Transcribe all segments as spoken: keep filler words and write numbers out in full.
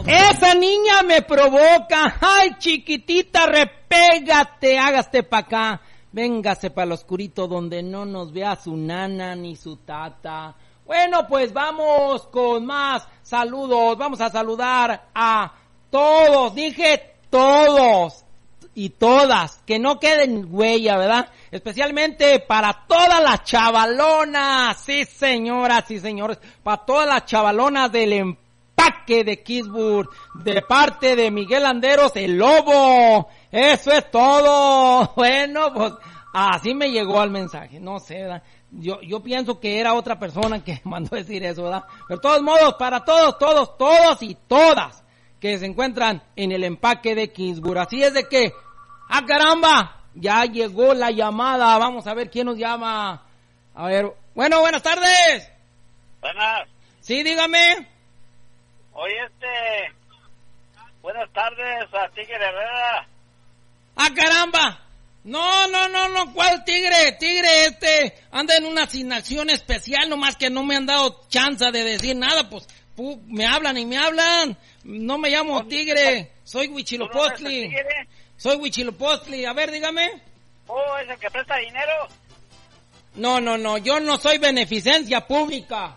Esa niña me provoca. Ay, chiquitita, repégate, hágaste pa' acá. Véngase para el oscurito donde no nos vea su nana ni su tata. Bueno, pues vamos con más saludos. Vamos a saludar a todos. Dije todos y todas. Que no queden huella, ¿verdad? Especialmente para todas las chavalonas. Sí, señoras y señores. Para todas las chavalonas del empaque de Kingsburg. De parte de Miguel Landeros, el lobo. Eso es todo. Bueno, pues así me llegó el mensaje. No sé, ¿verdad? Yo, yo pienso que era otra persona que mandó decir eso, ¿verdad? Pero de todos modos, para todos, todos, todos y todas que se encuentran en el empaque de Kingsburg. Así es de que, ¡ah, caramba! Ya llegó la llamada. Vamos a ver quién nos llama. A ver, bueno, buenas tardes. Buenas. Sí, dígame. Oye, este... Buenas tardes a Tigre Herrera. ¡Ah, caramba! No, no, no, no, ¿cuál tigre? Tigre, este, anda en una asignación especial, nomás que no me han dado chance de decir nada, pues, pu, me hablan y me hablan. No me llamo Tigre, soy Huichilopostli. ¿No no soy Huichilopostli, a ver, dígame. Oh, ¿es el que presta dinero? No, no, no, yo no soy beneficencia pública.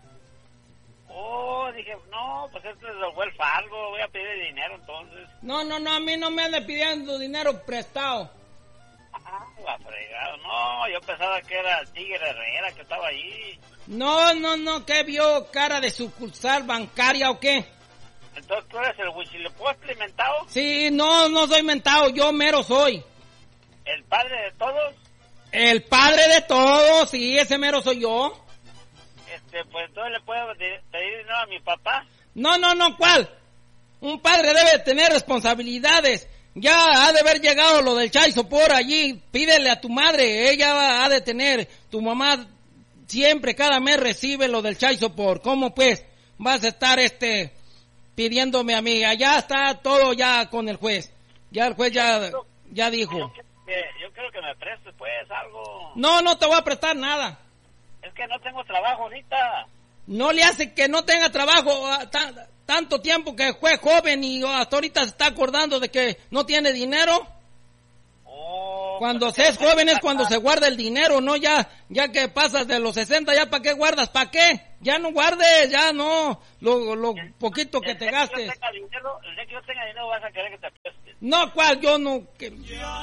Oh, dije, no, pues este es el Wells Fargo, voy a pedir dinero entonces. No, no, no, a mí no me anda pidiendo dinero prestado. Ah, la fregada, no, yo pensaba que era Tigre Herrera que estaba allí. No, no, no, ¿qué vio? ¿Cara de sucursal bancaria o qué? Entonces tú eres el Huichilopostli mentado. Sí, no, no soy mentado, yo mero soy. ¿El padre de todos? El padre de todos, sí, ese mero soy yo. Este, pues entonces le puedo de- pedir dinero a mi papá. No, no, no, ¿cuál? Un padre debe tener responsabilidades. Ya ha de haber llegado lo del child support allí. Pídele a tu madre, ella ha de tener. Tu mamá siempre, cada mes recibe lo del child support. ¿Cómo pues vas a estar este pidiéndome a mí? Allá está todo ya con el juez. Ya el juez ya, ya dijo. Yo, quiero que- yo quiero que me prestes pues algo. No, no te voy a prestar nada. Es que no tengo trabajo ahorita. No le hace que no tenga trabajo ah, ta- tanto tiempo que fue joven y hasta ahorita se está acordando de que no tiene dinero. Oh, Cuando pues, se es ¿qué me joven es pasa? cuando se guarda el dinero, no ya ya que pasas de los sesenta, ya para qué guardas, para qué, ya no guardes, ya no, lo, lo poquito que El te día que yo gastes. tenga dinero, el día que yo tenga dinero vas a querer que te preste. No, cual, yo no, que,